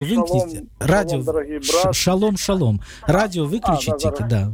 Вимкніть радіо. Шалом, дорогий брат. Шалом. Радіо виключіть тільки, да.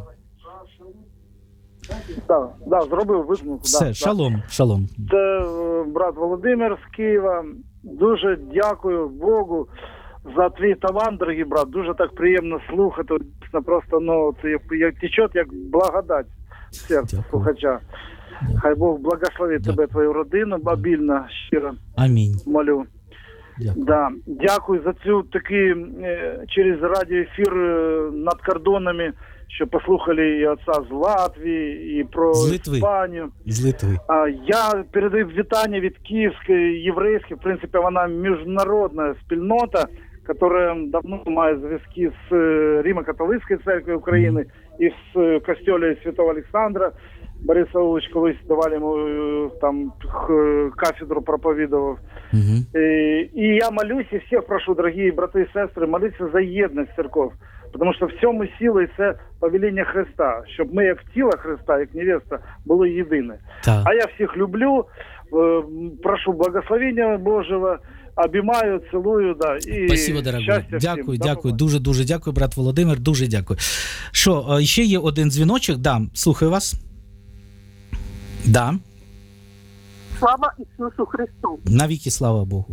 Да, зробив, вимкнув. Все, шалом. Це брат Володимир з Києва. Дуже дякую Богу за твій талант, дорогий брат. Дуже так приємно слухати. Просто, це як тече, як благодать в серце слухача. Хай Бог благословить тебе, твою родину, обільно, щиро. Амінь. Молю. Дякую. Да. Дякую за цю такий через радіоефір над кордонами, що послухали і отця з Латвії, і про Іспанію. З Литви. Я передаю вітання від Київської, єврейської, в принципі, вона міжнародна спільнота, яка давно має зв'язки з Римо-католицькою церквою України і з костелом Святого Олександра. Борис Саулович колись давали йому там кафедру проповідував. И я молюсь и всех прошу, дорогие браты и сестры, молиться за єдність церков. Потому що в цьому сила і це повеління Христа, щоб ми, як тіло Христа, як невеста, були єдині. А я всіх люблю, прошу благословення Божого, обіймаю, цілую, да. І спасибо, дорогой. Дякую, дуже дякую, брат Володимир, дуже дякую. Що, ще є один дзвіночок, да, слухаю вас. Да. Слава Ісусу Христу! Навіки слава Богу!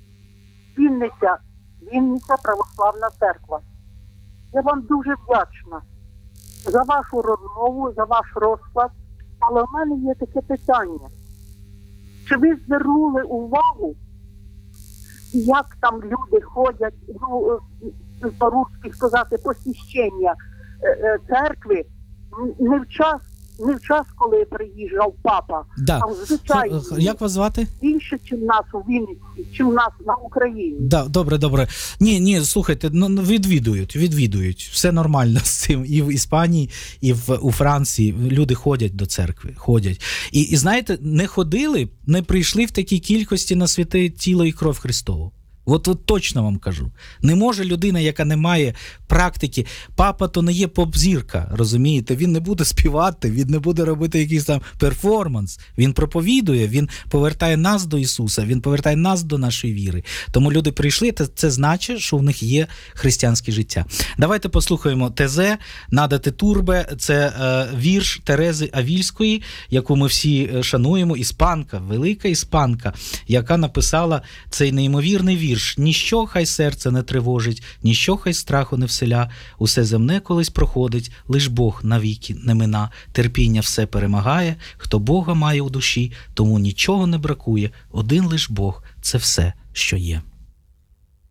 Вінниця Православна Церква. Я вам дуже вдячна за вашу розмову, за ваш розклад. Але в мене є таке питання. Чи ви звернули увагу, як там люди ходять, по-русски сказати, посвящення церкви, не в час, коли приїжджав папа. Да. Там, звичайно, як вас звати? Більше, ніж в нас у Вінниці, чим в нас на Україні. Да, добре. Ні, слухайте, відвідують. Все нормально з цим. І в Іспанії, і у Франції люди ходять до церкви, ходять. І знаєте, не прийшли в такій кількості на святе тіло і кров Христову. От точно вам кажу. Не може людина, яка не має практики, папа то не є поп-зірка, розумієте? Він не буде співати, він не буде робити якийсь там перформанс. Він проповідує, він повертає нас до Ісуса, він повертає нас до нашої віри. Тому люди прийшли, це значить, що в них є християнське життя. Давайте послухаємо ТЗ «Надати турбе». Це вірш Терези Авільської, яку ми всі шануємо, іспанка, велика іспанка, яка написала цей неймовірний вірш. Ніщо хай серце не тривожить, ніщо хай страху не вселя, усе земне колись проходить, лиш Бог навіки не мина, терпіння все перемагає, хто Бога має у душі, тому нічого не бракує, один лиш Бог – це все, що є.